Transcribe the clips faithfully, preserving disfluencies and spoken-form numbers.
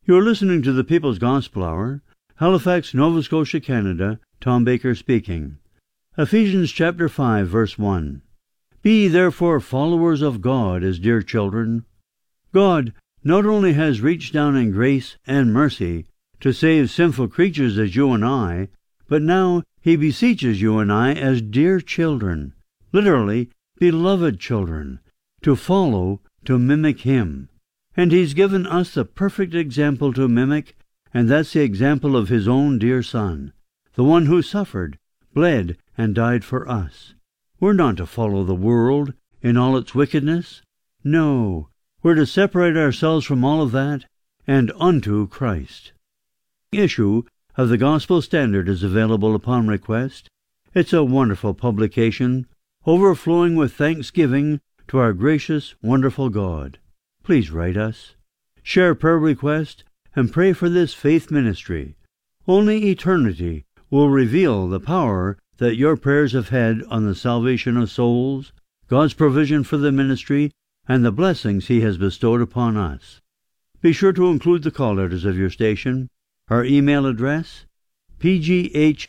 You're listening to the People's Gospel Hour, Halifax, Nova Scotia, Canada. Tom Baker speaking. Ephesians chapter five, verse one. Be therefore followers of God as dear children. God not only has reached down in grace and mercy to save sinful creatures as you and I, but now he beseeches you and I as dear children, literally beloved children, to follow, to mimic him. And he's given us the perfect example to mimic, and that's the example of his own dear Son, the one who suffered, bled, and died for us. We're not to follow the world in all its wickedness. No, we're to separate ourselves from all of that and unto Christ. The issue of the Gospel Standard is available upon request. It's a wonderful publication, overflowing with thanksgiving to our gracious, wonderful God. Please write us, share prayer request, and pray for this faith ministry. Only eternity will reveal the power that your prayers have had on the salvation of souls, God's provision for the ministry, and the blessings he has bestowed upon us. Be sure to include the call letters of your station, our email address, p g h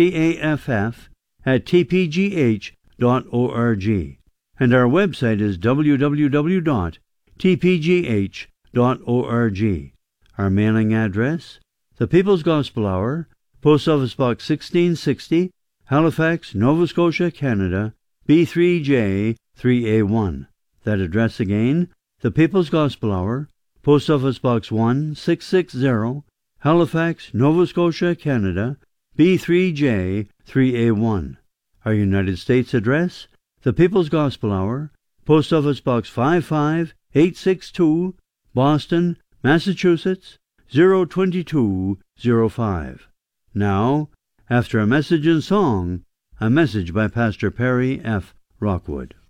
staff at t p g h dot org, and our website is w w w dot t p g h dot org. Our mailing address, The People's Gospel Hour, Post Office Box sixteen sixty, Halifax, Nova Scotia, Canada, B three J three A one. That address again, The People's Gospel Hour, Post Office Box one six six zero, Halifax, Nova Scotia, Canada, B three J three A one. Our United States address, The People's Gospel Hour, Post Office Box five five eight six two, Boston, Massachusetts, zero two two zero five. Now, after a message and song, a message by Pastor Perry F. Rockwood.